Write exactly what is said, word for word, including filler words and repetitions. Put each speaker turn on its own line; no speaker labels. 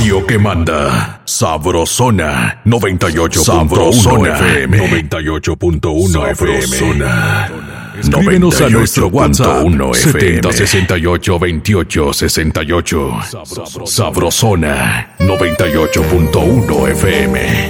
radio que manda. Sabrosona noventa y ocho punto uno F M. noventa y ocho punto uno F M. Sabrosona. Escríbenos a nuestro WhatsApp setenta sesenta y ocho veintiocho sesenta y ocho. Sabrosona noventa y ocho punto uno F M.